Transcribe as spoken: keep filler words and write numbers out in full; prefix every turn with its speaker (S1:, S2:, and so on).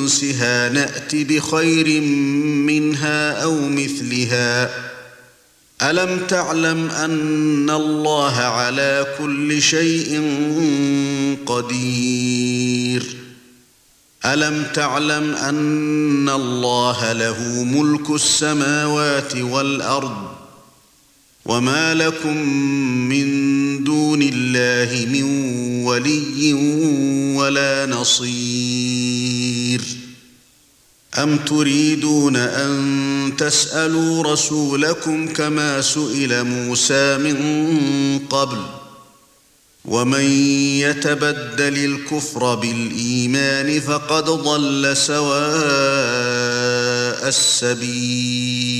S1: ننسها نأت بخير منها أو مثلها ألم تعلم أن الله على كل شيء قدير ألم تعلم أن الله له ملك السماوات والأرض وما لكم من دون الله من ولي ولا نصير أم تريدون أن تسألوا رسولكم كما سئل موسى من قبل ومن يتبدل الكفر بالإيمان فقد ضل سواء السبيل